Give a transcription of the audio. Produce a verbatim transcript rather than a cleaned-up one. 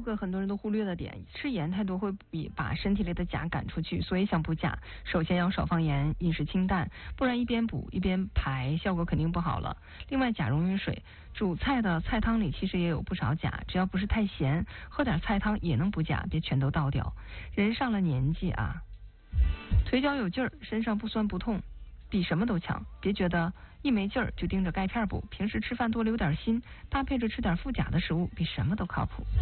个很多人都忽略的点，吃盐太多会比把身体里的钾赶出去，所以想补钾，首先要少放盐，饮食清淡，不然一边补一边排，效果肯定不好了。另外，钾溶于水，煮菜的菜汤里其实也有不少钾，只要不是太咸，喝点菜汤也能补钾，别全都倒掉。人上了年纪啊，腿脚有劲儿，身上不酸不痛，比什么都强。别觉得一没劲儿就盯着钙片补，平时吃饭多留点心，搭配着吃点富钾的食物，比什么都靠谱。